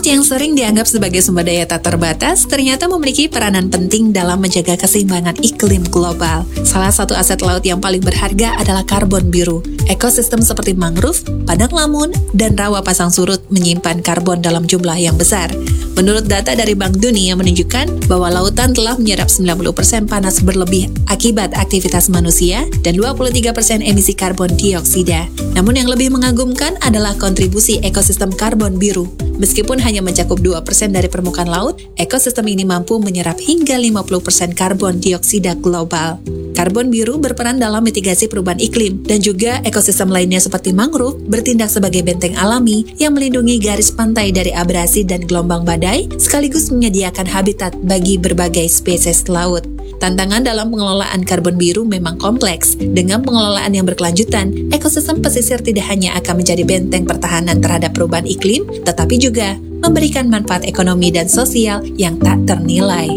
Laut yang sering dianggap sebagai sumber daya tak terbatas ternyata memiliki peranan penting dalam menjaga keseimbangan iklim global. Salah satu aset laut yang paling berharga adalah karbon biru. Ekosistem seperti mangrove, padang lamun, dan rawa pasang surut menyimpan karbon dalam jumlah yang besar. Menurut data dari Bank Dunia menunjukkan bahwa lautan telah menyerap 90% panas berlebih akibat aktivitas manusia dan 23% emisi karbon dioksida. Namun yang lebih mengagumkan adalah kontribusi ekosistem karbon biru. Meskipun hanya mencakup 2% dari permukaan laut, ekosistem ini mampu menyerap hingga 50% karbon dioksida global. Karbon biru berperan dalam mitigasi perubahan iklim dan juga ekosistem lainnya seperti mangrove bertindak sebagai benteng alami yang melindungi garis pantai dari abrasi dan gelombang badai sekaligus menyediakan habitat bagi berbagai spesies laut. Tantangan dalam pengelolaan karbon biru memang kompleks. Dengan pengelolaan yang berkelanjutan, ekosistem pesisir tidak hanya akan menjadi benteng pertahanan terhadap perubahan iklim, tetapi juga memberikan manfaat ekonomi dan sosial yang tak ternilai.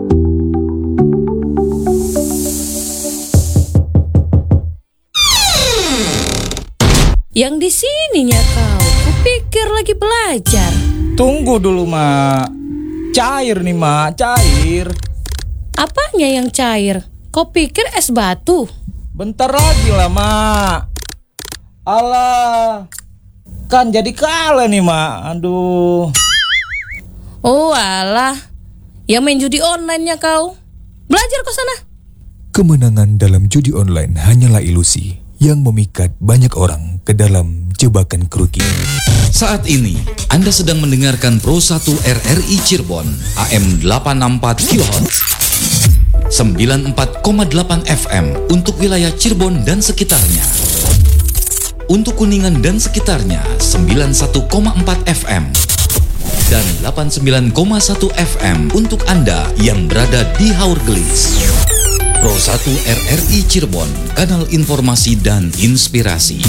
Yang di sininya kau, kupikir lagi belajar. Tunggu dulu, Mak. Cair nih, Mak, cair. Apanya yang cair? Kau pikir es batu? Bentar lagi lah, Mak. Alah, kan jadi kalah nih, Mak. Aduh. Oh alah, yang main judi online-nya kau. Belajar ke sana. Kemenangan dalam judi online hanyalah ilusi yang memikat banyak orang ke dalam jebakan kerugian. Saat ini, Anda sedang mendengarkan Pro 1 RRI Cirebon, AM 864 kHz, 94,8 FM untuk wilayah Cirebon dan sekitarnya. Untuk Kuningan dan sekitarnya, 91,4 FM. Dan 89,1 FM untuk Anda yang berada di Haurgelis. Pro 1 RRI Cirebon, kanal informasi dan inspirasi.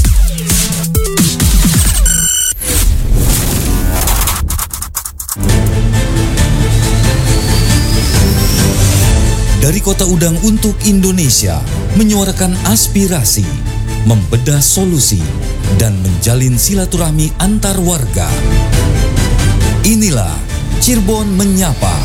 Dari Kota Udang untuk Indonesia, menyuarakan aspirasi, membedah solusi, dan menjalin silaturahmi antar warga. Inilah Cirebon Menyapa.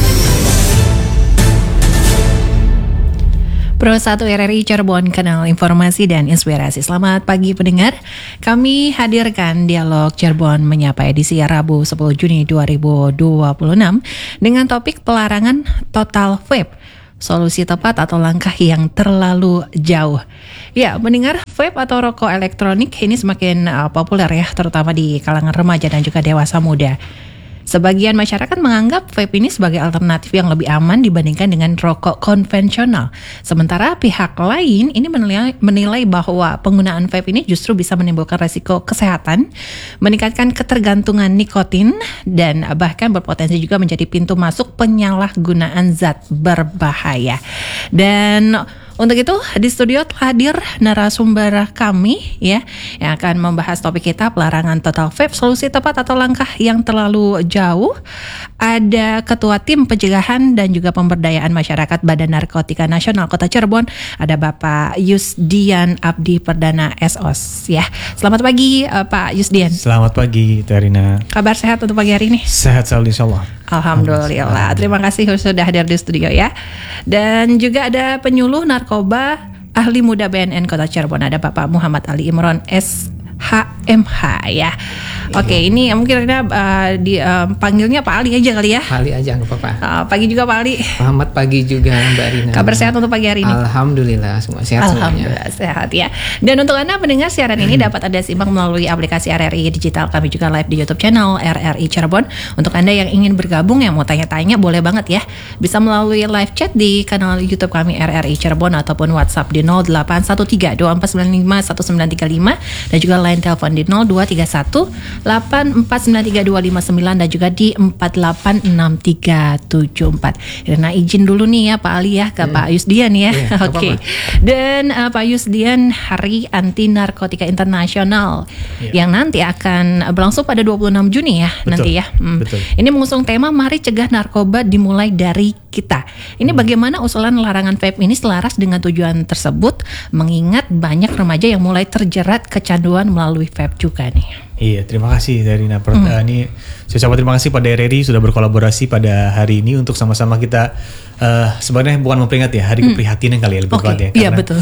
Pro 1 RRI Cirebon, kanal informasi dan inspirasi. Selamat pagi pendengar. Kami hadirkan dialog Cirebon Menyapa edisi Rabu 10 Juni 2026 dengan topik pelarangan total vape. Solusi tepat atau langkah yang terlalu jauh. Ya, pendengar, vape atau rokok elektronik ini semakin populer ya, terutama di kalangan remaja dan juga dewasa muda. Sebagian masyarakat menganggap vape ini sebagai alternatif yang lebih aman dibandingkan dengan rokok konvensional. Sementara pihak lain ini menilai bahwa penggunaan vape ini justru bisa menimbulkan resiko kesehatan, meningkatkan ketergantungan nikotin, dan bahkan berpotensi juga menjadi pintu masuk penyalahgunaan zat berbahaya. Dan untuk itu di studio telah hadir narasumber kami ya yang akan membahas topik kita pelarangan total vape, solusi tepat atau langkah yang terlalu jauh. Ada Ketua Tim Pencegahan dan juga Pemberdayaan Masyarakat Badan Narkotika Nasional Kota Cirebon, ada Bapak Yusdian Abdi Perdana SOS ya. Selamat pagi Pak Yusdian. Selamat pagi Terina. Kabar sehat untuk pagi hari ini? Sehat selalu insyaallah. Alhamdulillah. Terima kasih sudah hadir di studio ya. Dan juga ada penyuluh narkoba ahli muda BNN Kota Cirebon, ada Bapak Muhammad Ali Imron SHMH ya. Oke, ini mungkin panggilnya Pak Ali aja kali ya. Ali aja nggak apa-apa. Pagi juga Pak Ali. Selamat pagi juga Mbak Rina. Kabar sehat untuk pagi hari ini? Alhamdulillah semua sehat semuanya. Alhamdulillah sehat ya. Dan untuk Anda pendengar, siaran ini dapat Anda simak melalui aplikasi RRI Digital. Kami juga live di YouTube channel RRI Cirebon. Untuk Anda yang ingin bergabung, yang mau tanya-tanya, boleh banget ya. Bisa melalui live chat di kanal YouTube kami RRI Cirebon ataupun WhatsApp di 0813 2495 1935 dan juga line telepon di 0231 8493259 dan juga di 486374. Karena izin dulu nih ya Pak Ali ya ke Pak Yusdian ya. Oke. Dan Pak Yusdian, Hari Anti Narkotika Internasional yang nanti akan berlangsung pada 26 Juni ya. Betul, nanti ya. Betul. Ini mengusung tema Mari Cegah Narkoba Dimulai Dari Kita. Ini bagaimana usulan larangan vape ini selaras dengan tujuan tersebut, mengingat banyak remaja yang mulai terjerat kecanduan melalui vape juga nih. Iya, terima kasih Terina. Ini saya ucapkan terima kasih pada RRI sudah berkolaborasi pada hari ini untuk sama-sama kita sebenarnya bukan memperingati ya, hari keprihatinan kali ya lebih tepatnya. Iya, betul.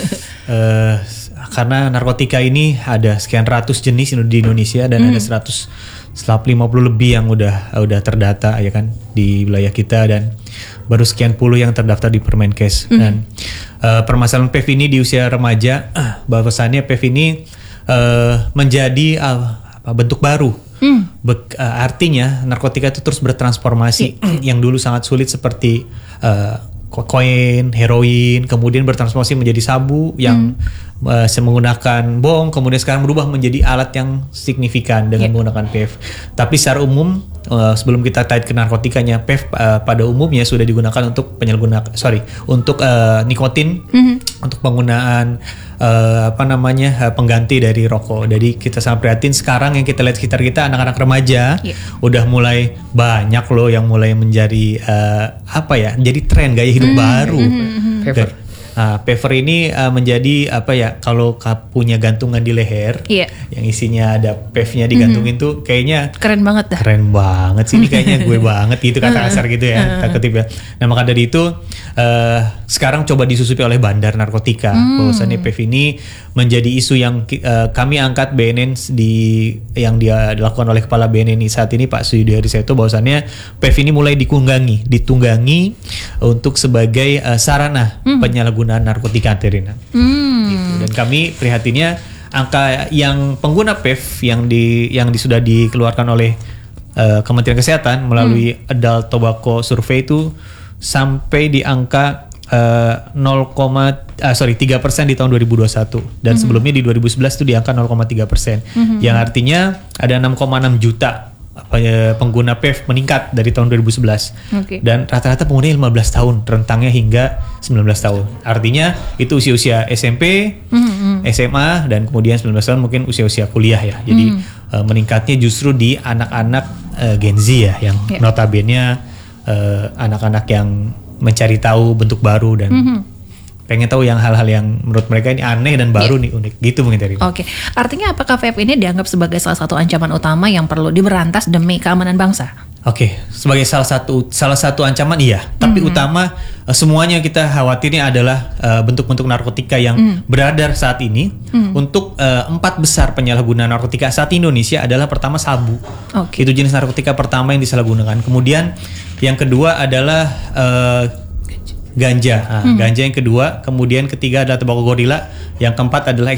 Karena narkotika ini ada sekian ratus jenis di Indonesia dan ada 150 lebih yang udah terdata ya kan di wilayah kita, dan baru sekian puluh yang terdaftar di Permenkes. Dan permasalahan PEV ini di usia remaja, bahwasannya PEV ini menjadi bentuk baru. Artinya narkotika itu terus bertransformasi. Yang dulu sangat sulit seperti kokain, heroin, kemudian bertransformasi menjadi sabu yang menggunakan bong, kemudian sekarang berubah menjadi alat yang signifikan dengan menggunakan PEV. Tapi secara umum sebelum kita kait ke narkotikanya, PEV pada umumnya sudah digunakan untuk untuk nikotin, untuk penggunaan pengganti dari rokok. Jadi kita sangat prihatin sekarang yang kita lihat sekitar kita, anak-anak remaja udah mulai banyak loh yang mulai menjadi jadi tren gaya hidup baru. Paver ini menjadi kalau punya gantungan di leher yang isinya ada PEV-nya digantungin tuh kayaknya keren banget dah. Keren banget sih, ini kayaknya gue banget gitu, kata kasar gitu ya, takutip ya. Nah maka dari itu sekarang coba disusupi oleh bandar narkotika bahwasannya PEV ini menjadi isu yang kami angkat BNN yang dia dilakukan oleh Kepala BNN saat ini Pak Suyudi Hariseto, bahwasannya PEV ini mulai ditunggangi untuk sebagai sarana penyalahgunaan narkotika, Terina. Gitu. Dan kami prihatinnya angka yang pengguna PEV yang sudah dikeluarkan oleh Kementerian Kesehatan melalui Adult Tobacco Survey itu sampai di angka 3% di tahun 2021, dan sebelumnya di 2011 itu di angka 0,3%, yang artinya ada 6,6 juta pengguna PEV meningkat dari tahun 2011. Dan rata-rata penggunanya 15 tahun, rentangnya hingga 19 tahun. Artinya itu usia-usia SMP, SMA, dan kemudian 19 tahun mungkin usia-usia kuliah ya. Jadi meningkatnya justru di anak-anak Gen Z ya, yang notabene anak-anak yang mencari tahu bentuk baru dan pengen tahu yang hal-hal yang menurut mereka ini aneh dan baru nih, unik gitu mungkin dari. Oke. Artinya apakah vape ini dianggap sebagai salah satu ancaman utama yang perlu diberantas demi keamanan bangsa? Oke, sebagai salah satu ancaman iya, tapi utama semuanya kita khawatirnya adalah bentuk-bentuk narkotika yang beredar saat ini. Untuk 4 besar penyalahgunaan narkotika saat Indonesia adalah pertama sabu. Itu jenis narkotika pertama yang disalahgunakan. Kemudian yang kedua adalah ganja. Ganja yang kedua, kemudian ketiga adalah tembakau gorila, yang keempat adalah